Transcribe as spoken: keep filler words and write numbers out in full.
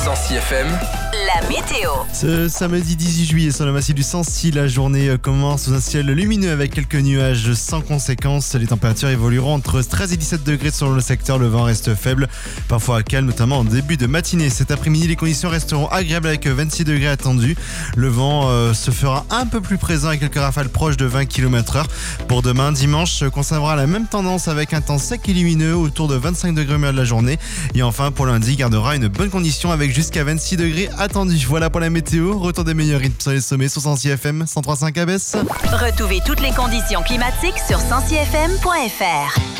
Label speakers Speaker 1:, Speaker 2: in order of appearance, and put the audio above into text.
Speaker 1: Sancy F M,
Speaker 2: la météo.
Speaker 3: Ce samedi dix-huit juillet sur le massif du Sancy, la journée commence sous un ciel lumineux avec quelques nuages sans conséquence. Les températures évolueront entre treize et dix-sept degrés selon le secteur. Le vent reste faible, parfois calme, notamment en début de matinée. Cet après-midi, les conditions resteront agréables avec vingt-six degrés attendus. Le vent euh, se fera un peu plus présent avec quelques rafales proches de vingt kilomètres heure. Pour demain, dimanche, conservera la même tendance avec un temps sec et lumineux autour de vingt-cinq degrés au milieu de la journée. Et enfin, pour lundi, gardera une bonne condition avec jusqu'à vingt-six degrés attendus. Voilà pour la météo. Retour des meilleurs rythmes sur les sommets sur Sancy F M cent trois virgule cinq à Besse.
Speaker 2: Retrouvez toutes les conditions climatiques sur sancy f m point f r.